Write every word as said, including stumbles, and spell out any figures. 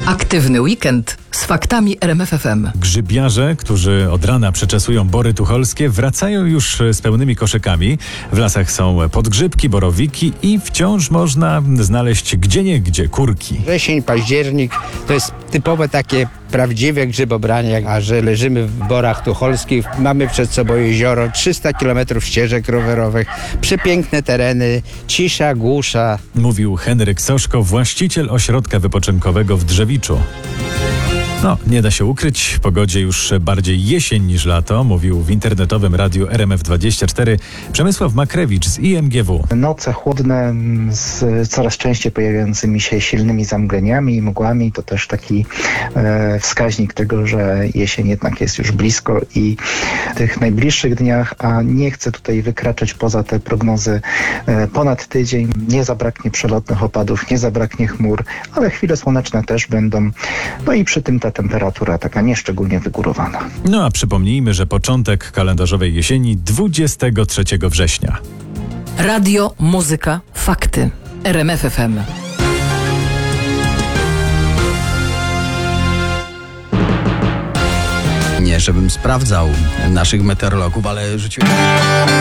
Aktywny weekend z faktami R M F F M. Grzybiarze, którzy od rana przeczesują bory tucholskie, wracają już z pełnymi koszykami. W lasach są podgrzybki, borowiki i wciąż można znaleźć gdzieniegdzie kurki. Wrzesień, październik to jest typowe takie prawdziwe grzybobranie, a że leżymy w borach tucholskich, mamy przed sobą jezioro, trzysta kilometrów ścieżek rowerowych, przepiękne tereny, cisza, głusza. Mówił Henryk Soszko, właściciel ośrodka wypoczynkowego w Drzewiczu. No, nie da się ukryć, w pogodzie już bardziej jesień niż lato, mówił w internetowym radiu R M F dwadzieścia cztery Przemysław Makrewicz z I M G W. Noce chłodne z coraz częściej pojawiającymi się silnymi zamgleniami i mgłami to też taki e, wskaźnik tego, że jesień jednak jest już blisko i w tych najbliższych dniach, a nie chcę tutaj wykraczać poza te prognozy e, ponad tydzień, nie zabraknie przelotnych opadów, nie zabraknie chmur, ale chwile słoneczne też będą, no i przy tym ta temperatura taka nieszczególnie wygórowana. No a przypomnijmy, że początek kalendarzowej jesieni dwudziestego trzeciego września. Radio, muzyka, fakty. R M F F M. Nie, żebym sprawdzał naszych meteorologów, ale rzuciłem...